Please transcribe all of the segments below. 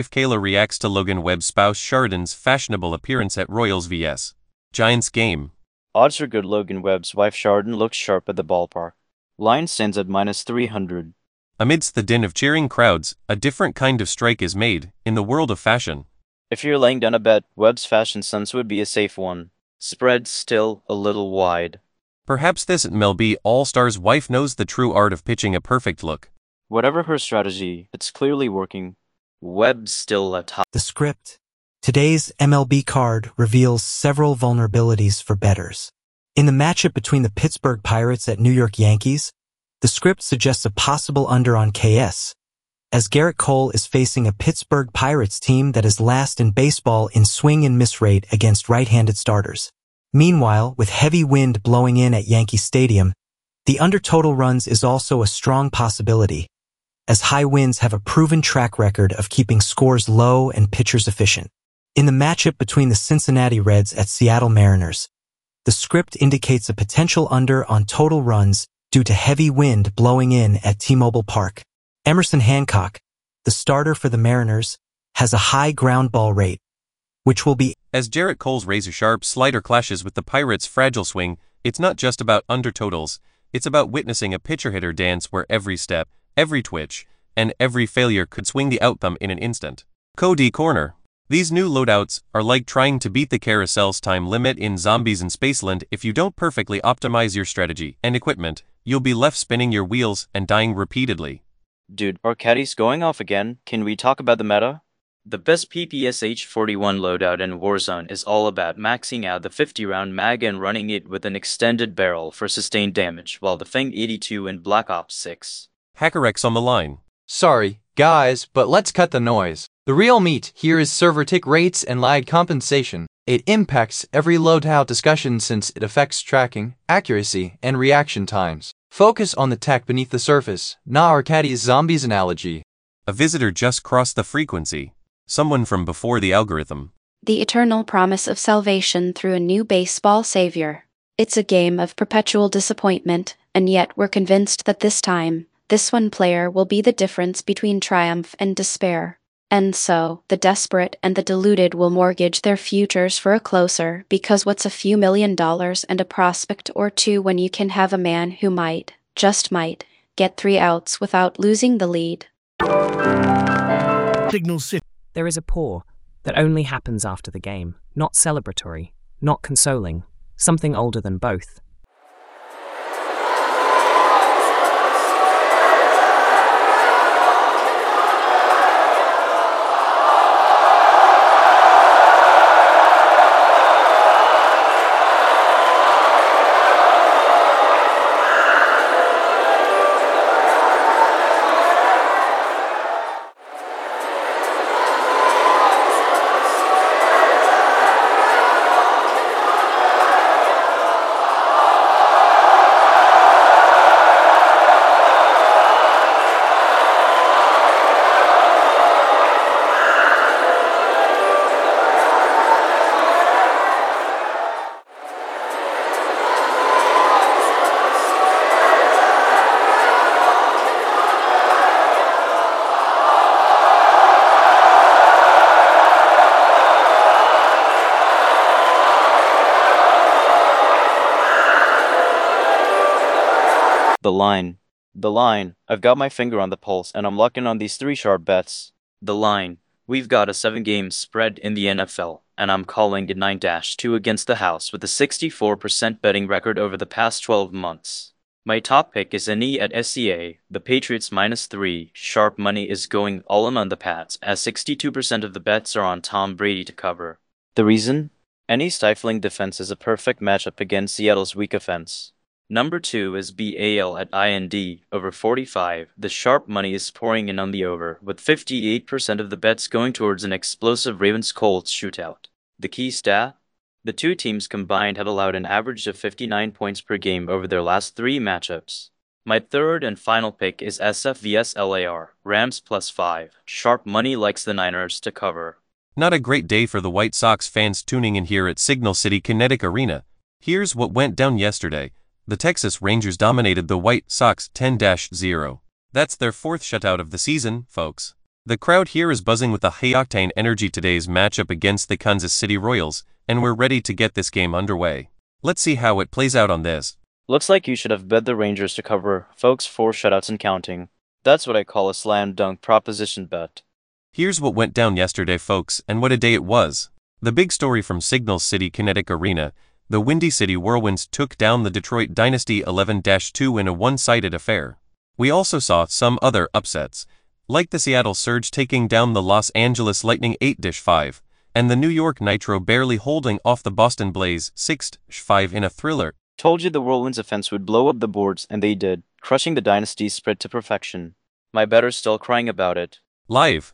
Steve Kayla reacts to Logan Webb's spouse Sheridan's fashionable appearance at Royals vs. Giants game. Odds are good Logan Webb's wife Sheridan looks sharp at the ballpark. Line stands at -300. Amidst the din of cheering crowds, a different kind of strike is made, in the world of fashion. If you're laying down a bet, Webb's fashion sense would be a safe one. Spread still a little wide. Perhaps this MLB All-Star's wife knows the true art of pitching a perfect look. Whatever her strategy, it's clearly working. Webb's still at top. The script. Today's MLB card reveals several vulnerabilities for bettors. In the matchup between the Pittsburgh Pirates at New York Yankees, the script suggests a possible under on KS, as Gerrit Cole is facing a Pittsburgh Pirates team that is last in baseball in swing and miss rate against right-handed starters. Meanwhile, with heavy wind blowing in at Yankee Stadium, the under total runs is also a strong possibility, as high winds have a proven track record of keeping scores low and pitchers efficient. In the matchup between the Cincinnati Reds at Seattle Mariners, the script indicates a potential under on total runs due to heavy wind blowing in at T-Mobile Park. Emerson Hancock, the starter for the Mariners, has a high ground ball rate, which will be. As Gerrit Cole's razor-sharp slider clashes with the Pirates' fragile swing, it's not just about under totals, it's about witnessing a pitcher-hitter dance where every step, every twitch, and every failure could swing the outcome in an instant. Cody Corner. These new loadouts are like trying to beat the carousel's time limit in Zombies in Spaceland. If you don't perfectly optimize your strategy and equipment, you'll be left spinning your wheels and dying repeatedly. Dude, our caddy's going off again. Can we talk about the meta? The best PPSH 41 loadout in Warzone is all about maxing out the 50-round mag and running it with an extended barrel for sustained damage, while the Fang 82 in Black Ops 6. HackerX on the line. Sorry, guys, but let's cut the noise. The real meat here is server tick rates and lag compensation. It impacts every loadout discussion since it affects tracking, accuracy, and reaction times. Focus on the tech beneath the surface, not our caddy's zombies analogy. A visitor just crossed the frequency. Someone from before the algorithm. The eternal promise of salvation through a new baseball savior. It's a game of perpetual disappointment, and yet we're convinced that this time, this one player will be the difference between triumph and despair. And so, the desperate and the deluded will mortgage their futures for a closer, because what's a few $1 million and a prospect or two when you can have a man who might, just might, get 3 outs without losing the lead. Signal City. There is a pause that only happens after the game, not celebratory, not consoling, something older than both. The line. I've got my finger on the pulse and I'm locking on these 3 sharp bets. The line. We've got a 7-game spread in the NFL, and I'm calling it 9-2 against the house with a 64% betting record over the past 12 months. My top pick is an E at SCA. The Patriots -3. Sharp money is going all in on the Pats, as 62% of the bets are on Tom Brady to cover. The reason? Any stifling defense is a perfect matchup against Seattle's weak offense. Number 2 is BAL at IND, over 45. The sharp money is pouring in on the over, with 58% of the bets going towards an explosive Ravens-Colts shootout. The key stat? The two teams combined have allowed an average of 59 points per game over their last 3 matchups. My third and final pick is SF vs LAR, Rams +5. Sharp money likes the Niners to cover. Not a great day for the White Sox fans tuning in here at Signal City Kinetic Arena. Here's what went down yesterday. The Texas Rangers dominated the White Sox 10-0. That's their 4th shutout of the season, folks. The crowd here is buzzing with the high-octane energy today's matchup against the Kansas City Royals, and we're ready to get this game underway. Let's see how it plays out on this. Looks like you should have bet the Rangers to cover, folks, 4 shutouts and counting. That's what I call a slam dunk proposition bet. Here's what went down yesterday, folks, and what a day it was. The big story from Signal City Kinetic Arena: the Windy City Whirlwinds took down the Detroit Dynasty 11-2 in a one-sided affair. We also saw some other upsets, like the Seattle Surge taking down the Los Angeles Lightning 8-5, and the New York Nitro barely holding off the Boston Blaze 6-5 in a thriller. Told you the Whirlwinds offense would blow up the boards, and they did, crushing the Dynasty's spread to perfection. My better's still crying about it. Live.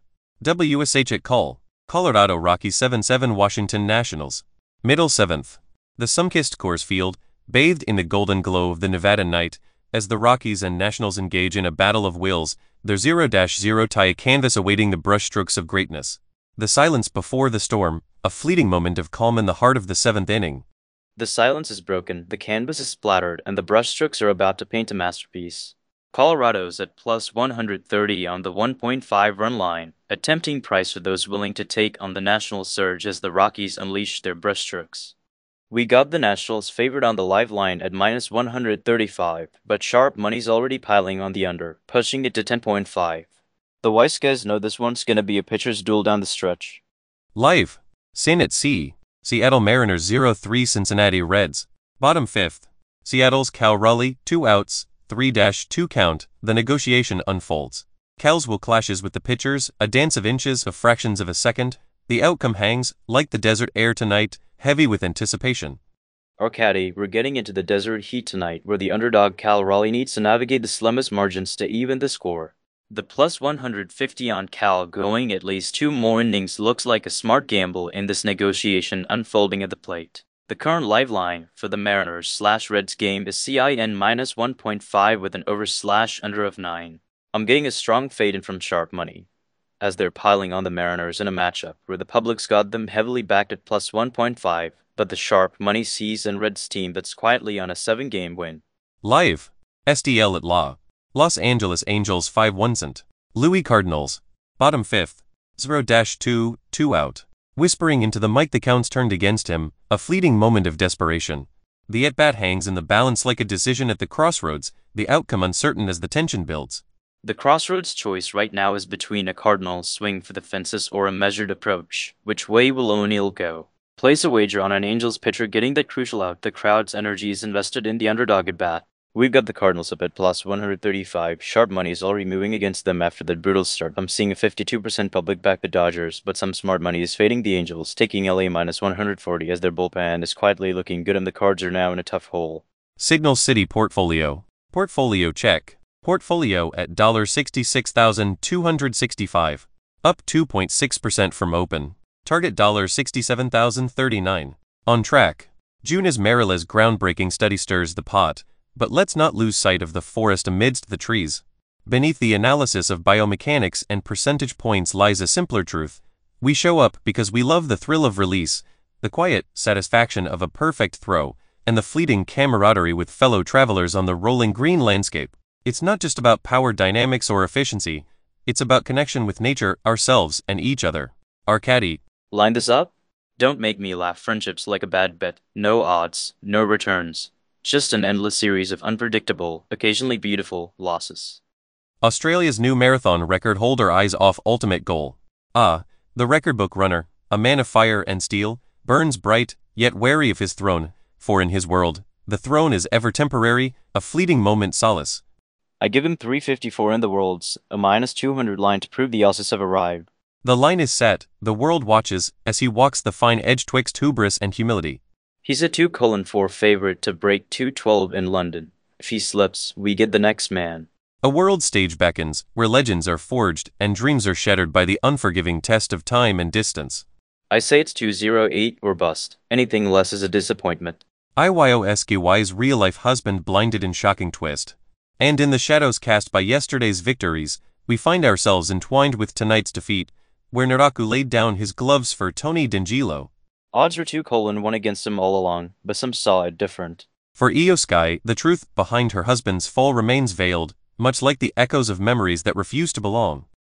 WSH at call. Colorado Rockies 7-7 Washington Nationals. Middle 7th. The sun-kissed Coors Field, bathed in the golden glow of the Nevada night, as the Rockies and Nationals engage in a battle of wills, their 0-0 tie, a canvas awaiting the brushstrokes of greatness. The silence before the storm, a fleeting moment of calm in the heart of the 7th inning. The silence is broken, the canvas is splattered, and the brushstrokes are about to paint a masterpiece. Colorado's at plus 130 on the 1.5 run line, a tempting price for those willing to take on the National Surge as the Rockies unleash their brushstrokes. We got the Nationals favored on the live line at minus 135, but sharp money's already piling on the under, pushing it to 10.5. The wise guys know this one's gonna be a pitcher's duel down the stretch. Live. Sin at Sea. Seattle Mariners 0-3 Cincinnati Reds. Bottom 5th. Seattle's Cal Raleigh, 2 outs, 3-2 count. The negotiation unfolds. Cal's will clashes with the pitchers, a dance of inches, of fractions of a second. The outcome hangs, like the desert air tonight, heavy with anticipation. Our caddy, we're getting into the desert heat tonight, where the underdog Cal Raleigh needs to navigate the slimmest margins to even the score. The plus 150 on Cal going at least 2 more innings looks like a smart gamble in this negotiation unfolding at the plate. The current live line for the Mariners/Reds game is CIN minus 1.5 with an over/under of 9. I'm getting a strong fade in from sharp money, as they're piling on the Mariners in a matchup where the public's got them heavily backed at plus 1.5, but the sharp money sees an Reds team that's quietly on a 7-game win. Live. SDL at Law. Los Angeles Angels 5-1 St. Louis Cardinals. Bottom 5th. 0-2, 2 out. Whispering into the mic the counts turned against him, a fleeting moment of desperation. The at-bat hangs in the balance like a decision at the crossroads, the outcome uncertain as the tension builds. The crossroads choice right now is between a Cardinals swing for the fences or a measured approach. Which way will O'Neill go? Place a wager on an Angels pitcher getting that crucial out. The crowd's energy is invested in the underdog at bat. We've got the Cardinals up at plus 135. Sharp money is already moving against them after that brutal start. I'm seeing a 52% public back the Dodgers, but some smart money is fading the Angels, taking LA minus 140 as their bullpen is quietly looking good and the Cards are now in a tough hole. Signal City Portfolio. Portfolio check. Portfolio at $66,265. Up 2.6% from open. Target $67,039. On track. June is Marilla's groundbreaking study stirs the pot. But let's not lose sight of the forest amidst the trees. Beneath the analysis of biomechanics and percentage points lies a simpler truth. We show up because we love the thrill of release, the quiet satisfaction of a perfect throw, and the fleeting camaraderie with fellow travelers on the rolling green landscape. It's not just about power dynamics or efficiency, it's about connection with nature, ourselves, and each other. Our caddy. Line this up? Don't make me laugh. Friendship's like a bad bet. No odds, no returns. Just an endless series of unpredictable, occasionally beautiful, losses. Australia's new marathon record holder eyes off ultimate goal. The record book runner, a man of fire and steel, burns bright, yet wary of his throne, for in his world, the throne is ever temporary, a fleeting moment solace. I give him 354 in the Worlds, a minus 200 line to prove the Aussies have arrived. The line is set, the world watches, as he walks the fine edge twixt hubris and humility. He's a 2:4 favorite to break 2:12 in London. If he slips, we get the next man. A world stage beckons, where legends are forged and dreams are shattered by the unforgiving test of time and distance. I say it's 208 or bust. Anything less is a disappointment. IYOSKY's real-life husband blinded in shocking twist. And in the shadows cast by yesterday's victories, we find ourselves entwined with tonight's defeat, where Naraku laid down his gloves for Tony D'Angelo. Odds were 2:1 against him all along, but some saw it different. For Io Sky, the truth behind her husband's fall remains veiled, much like the echoes of memories that refuse to belong.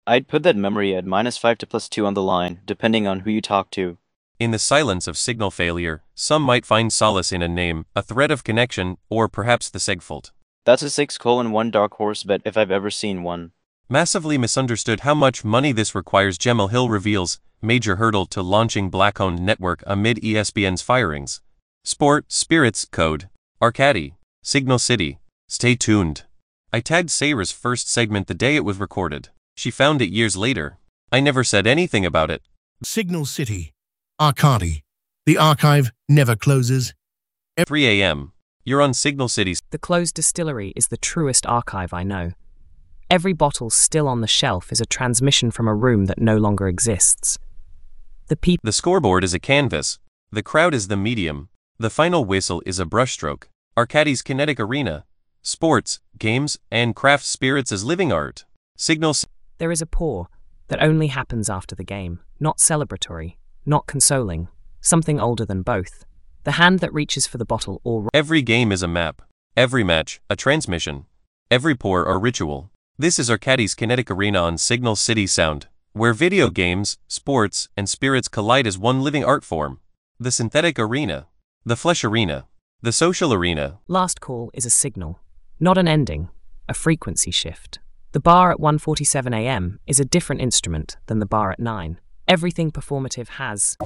I'd put that memory at -5 to +2 on the line, depending on who you talk to. In the silence of signal failure, some might find solace in a name, a thread of connection, or perhaps the Segfault. That's a 6:1 dark horse bet if I've ever seen one. Massively misunderstood how much money this requires. Jemele Hill reveals major hurdle to launching black-owned network amid ESPN's firings. Sport, Spirits, Code, Arcady, Signal City. Stay tuned. I tagged Sarah's first segment the day it was recorded. She found it years later. I never said anything about it. Signal City. Arcady. The archive never closes. 3 a.m. You're on Signal City's. The closed distillery is the truest archive I know. Every bottle still on the shelf is a transmission from a room that no longer exists. The scoreboard is a canvas. The crowd is the medium. The final whistle is a brushstroke. Arcady's kinetic arena. Sports, games, and craft spirits as living art. Signals. There is a pour that only happens after the game, not celebratory, not consoling, something older than both. The hand that reaches for the bottle or... Every game is a map. Every match, a transmission. Every pour, a ritual. This is Arcady's kinetic arena on Signal City Sound, where video games, sports, and spirits collide as one living art form. The synthetic arena. The flesh arena. The social arena. Last call is a signal, not an ending, a frequency shift. The bar at 1:47 a.m. is a different instrument than the bar at 9. Everything performative has...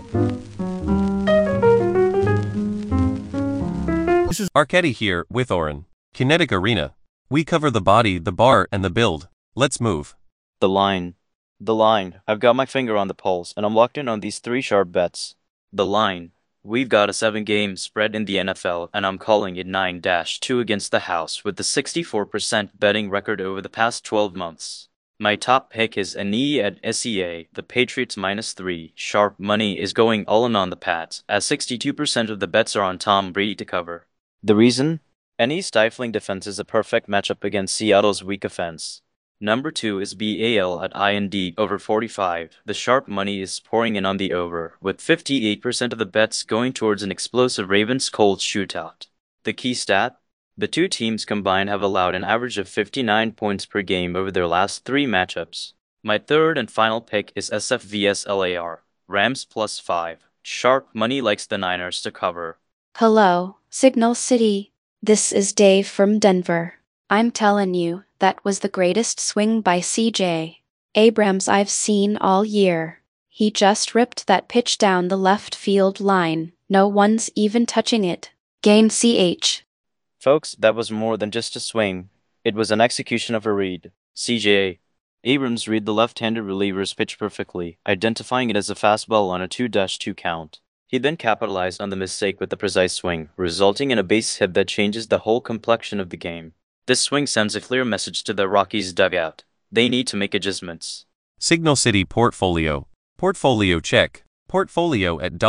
Arcady here, with Oren. Kinetic arena. We cover the body, the bar, and the build. Let's move. The line. The line. I've got my finger on the pulse, and I'm locked in on these 3 sharp bets. The line. We've got a 7-game spread in the NFL, and I'm calling it 9-2 against the house with the 64% betting record over the past 12 months. My top pick is Annie at SEA. The Patriots -3. Sharp money is going all in on the Pats, as 62% of the bets are on Tom Brady to cover. The reason? Annie's stifling defense is a perfect matchup against Seattle's weak offense. Number 2 is BAL at IND over 45. The sharp money is pouring in on the over, with 58% of the bets going towards an explosive Ravens-Colts shootout. The key stat? The two teams combined have allowed an average of 59 points per game over their last 3 matchups. My third and final pick is SF vs LAR. Rams +5. Sharp money likes the Niners to cover. Hello, Signal City. This is Dave from Denver. I'm telling you, that was the greatest swing by CJ Abrams I've seen all year. He just ripped that pitch down the left field line. No one's even touching it. Gain CH. Folks, that was more than just a swing. It was an execution of a read. CJ Abrams read the left-handed reliever's pitch perfectly, identifying it as a fastball on a 2-2 count. He then capitalized on the mistake with a precise swing, resulting in a base hit that changes the whole complexion of the game. This swing sends a clear message to the Rockies' dugout. They need to make adjustments. Signal City Portfolio. Portfolio check. Portfolio at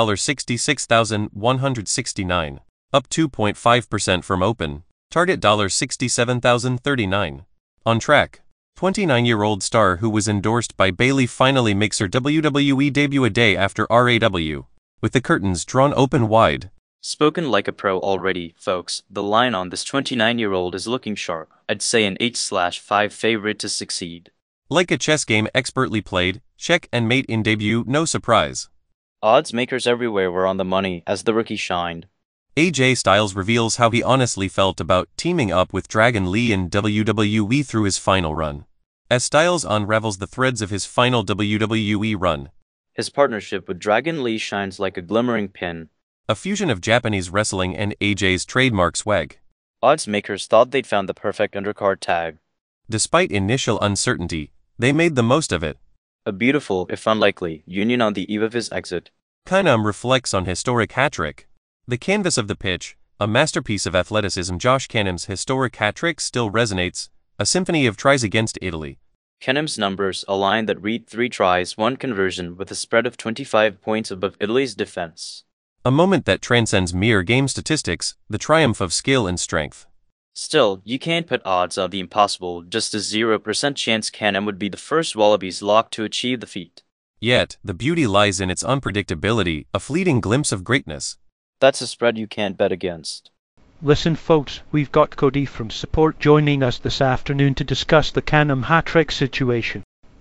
$66,169. Up 2.5% from open. Target $67,039. On track. 29-year-old star who was endorsed by Bayley finally makes her WWE debut a day after RAW. With the curtains drawn open wide. Spoken like a pro already, folks. The line on this 29-year-old is looking sharp. I'd say an 8/5 favorite to succeed. Like a chess game expertly played, check and mate in debut, no surprise. Odds makers everywhere were on the money as the rookie shined. AJ Styles reveals how he honestly felt about teaming up with Dragon Lee in WWE through his final run. As Styles unravels the threads of his final WWE run. His partnership with Dragon Lee shines like a glimmering pin. A fusion of Japanese wrestling and AJ's trademark swag. Odds makers thought they'd found the perfect undercard tag. Despite initial uncertainty, they made the most of it. A beautiful, if unlikely, union on the eve of his exit. Keenum reflects on historic hat-trick. The canvas of the pitch, a masterpiece of athleticism. Josh Keenum's historic hat-trick still resonates, a symphony of tries against Italy. Keenum's numbers, a line that read 3 tries, 1 conversion with a spread of 25 points above Italy's defense. A moment that transcends mere game statistics, the triumph of skill and strength. Still, you can't put odds on the impossible, just a 0% chance Keenum would be the first Wallabies locked to achieve the feat. Yet, the beauty lies in its unpredictability, a fleeting glimpse of greatness. That's a spread you can't bet against. Listen folks, we've got Cody from Support joining us this afternoon to discuss the Keenum hat-trick situation.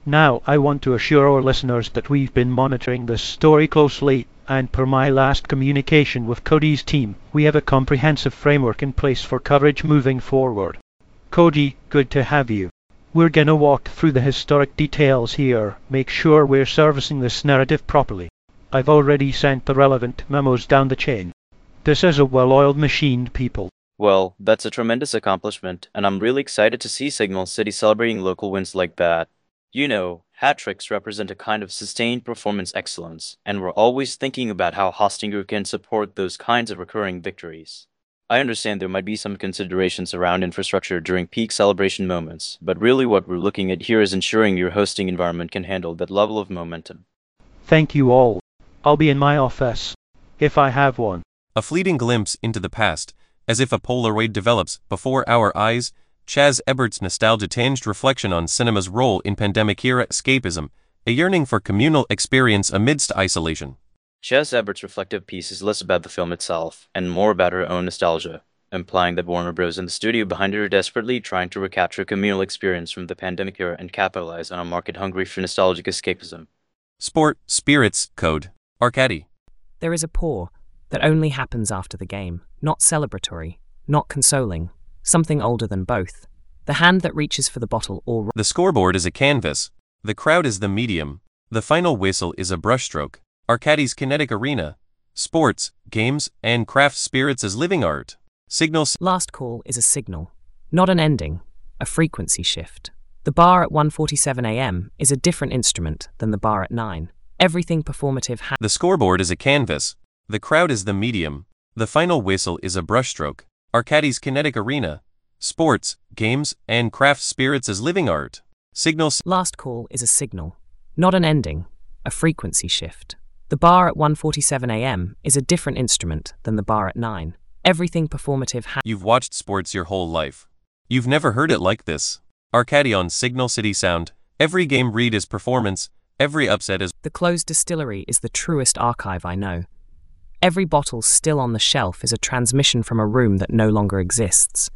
Now, I want to assure our listeners that we've been monitoring this story closely, and per my last communication with Cody's team, we have a comprehensive framework in place for coverage moving forward. Cody, good to have you. We're gonna walk through the historic details here, make sure we're servicing this narrative properly. I've already sent the relevant memos down the chain. This is a well-oiled machine, people. Well, that's a tremendous accomplishment, and I'm really excited to see Signal City celebrating local wins like that. You know, hat tricks represent a kind of sustained performance excellence, and we're always thinking about how Hostinger can support those kinds of recurring victories. I understand there might be some considerations around infrastructure during peak celebration moments, but really what we're looking at here is ensuring your hosting environment can handle that level of momentum. Thank you all. I'll be in my office, if I have one. A fleeting glimpse into the past, as if a Polaroid develops before our eyes, Chaz Ebert's nostalgia-tinged reflection on cinema's role in pandemic-era escapism, a yearning for communal experience amidst isolation. Chaz Ebert's reflective piece is less about the film itself, and more about her own nostalgia, implying that Warner Bros. And the studio behind her are desperately trying to recapture a communal experience from the pandemic era and capitalize on a market hungry for nostalgic escapism. Sport, spirits, code, Arcady. There is a pour that only happens after the game, not celebratory, not consoling, something older than both. The hand that reaches for the bottle or... The scoreboard is a canvas. The crowd is the medium. The final whistle is a brushstroke. Arcady's kinetic arena. Sports, games, and craft spirits as living art. Signals. Last call is a signal, not an ending, a frequency shift. The bar at 1:47 a.m. is a different instrument than the bar at 9. Everything performative The scoreboard is a canvas. The crowd is the medium. The final whistle is a brushstroke. Arcady's kinetic arena. Sports, games, and craft spirits as living art. Signals. Last call is a signal, not an ending, a frequency shift. The bar at 1:47 a.m. is a different instrument than the bar at 9. Everything performative You've watched sports your whole life. You've never heard it like this. Arcady on Signal City Sound. Every game read is performance. Every upset is... The closed distillery is the truest archive I know. Every bottle still on the shelf is a transmission from a room that no longer exists.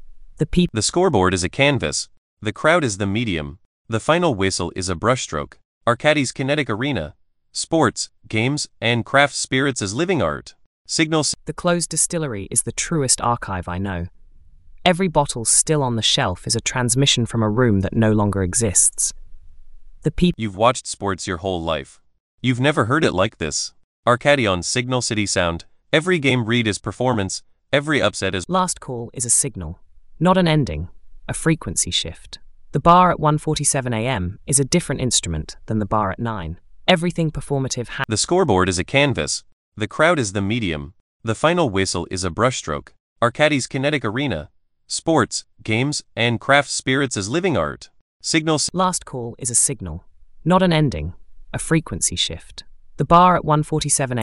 The scoreboard is a canvas. The crowd is the medium. The final whistle is a brushstroke. Arcady's kinetic arena. Sports, games, and craft spirits as living art. Signals. The closed distillery is the truest archive I know. Every bottle still on the shelf is a transmission from a room that no longer exists. You've watched sports your whole life. You've never heard it like this. Arcady on Signal City Sound. Every game read is performance. Every upset is... Last call is a signal, not an ending, a frequency shift. The bar at 1:47 a.m. is a different instrument than the bar at 9. Everything performative The scoreboard is a canvas. The crowd is the medium. The final whistle is a brushstroke. Arcady's kinetic arena. Sports, games, and craft spirits as living art. Signals. Last call is a signal, not an ending, a frequency shift. The bar at 1:47 a.m.